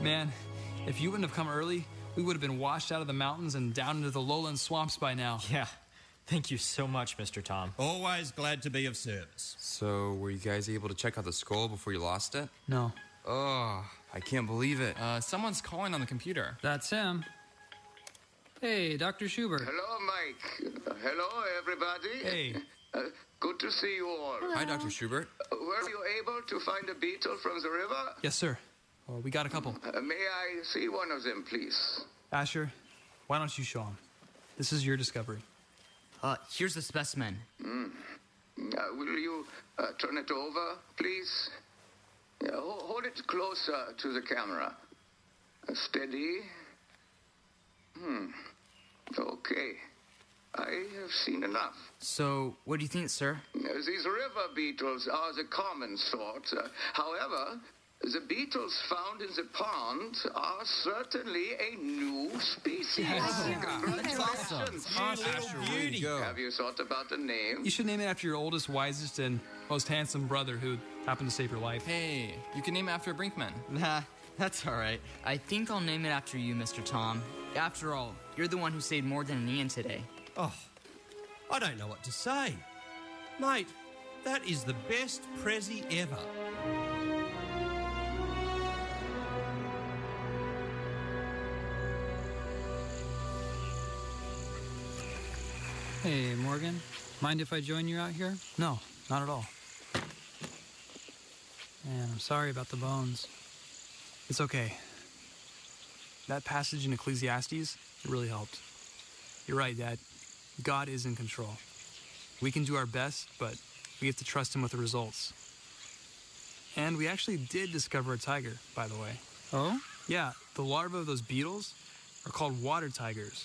Man, if you wouldn't have come early, we would have been washed out of the mountains and down into the lowland swamps by now. Yeah. Thank you so much, Mr. Tom. Always glad to be of service. So, were you guys able to check out the skull before you lost it? No. Oh, I can't believe it. Someone's calling on the computer. That's him. Hey, Dr. Schubert. Hello, Mike. Hello, everybody. Hey. Good to see you all. Hi, Dr. Schubert. Were you able to find a beetle from the river? Yes, sir. Well, we got a couple. May I see one of them, please? Asher, why don't you show him? This is your discovery. Here's the specimen. Will you turn it over, please? Yeah, hold it closer to the camera. Steady. Okay. I have seen enough. So, what do you think, sir? These river beetles are the common sort. However, the beetles found in the pond are certainly a new species. Congratulations. Beauty. Have you thought about the name? You should name it after your oldest, wisest, and most handsome brother who happened to save your life. Hey, you can name it after Brinkman. Nah, that's all right. I think I'll name it after you, Mr. Tom. After all, you're the one who saved more than an Ian today. Oh, I don't know what to say. Mate, that is the best Prezi ever. Hey, Morgan. Mind if I join you out here? No, not at all. Man, I'm sorry about the bones. It's okay. That passage in Ecclesiastes, it really helped. You're right, Dad. God is in control. We can do our best, but we have to trust him with the results. And we actually did discover a tiger, by the way. Oh? Yeah, the larvae of those beetles are called water tigers.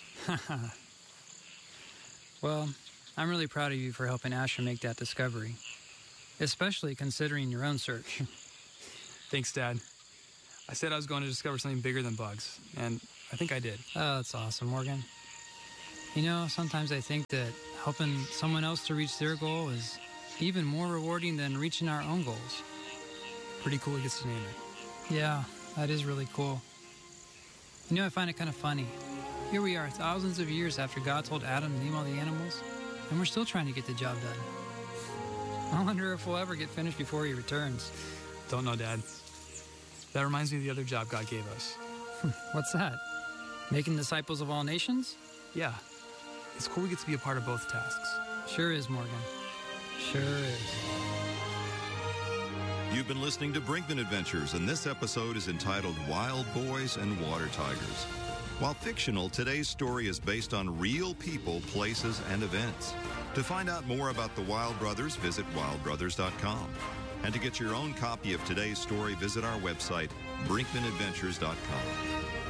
Well, I'm really proud of you for helping Asher make that discovery, especially considering your own search. Thanks, Dad. I said I was going to discover something bigger than bugs, and I think I did. Oh, that's awesome, Morgan. You know, sometimes I think that helping someone else to reach their goal is even more rewarding than reaching our own goals. Pretty cool he gets to name it. Yeah, that is really cool. You know, I find it kind of funny. Here we are, thousands of years after God told Adam to name all the animals, and we're still trying to get the job done. I wonder if we'll ever get finished before he returns. Don't know, Dad. That reminds me of the other job God gave us. What's that? Making disciples of all nations? Yeah. It's cool we get to be a part of both tasks. Sure is, Morgan. Sure is. You've been listening to Brinkman Adventures, and this episode is entitled Wild Boys and Water Tigers. While fictional, today's story is based on real people, places, and events. To find out more about the Wild Brothers, visit wildbrothers.com. And to get your own copy of today's story, visit our website, brinkmanadventures.com.